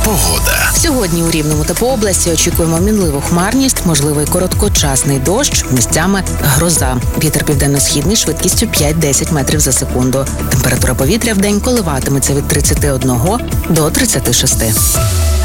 Погода. Сьогодні у Рівному та по області очікуємо мінливу хмарність, можливий короткочасний дощ, місцями гроза. Вітер південно-східний швидкістю 5-10 метрів за секунду. Температура повітря в день коливатиметься від 31 до 36.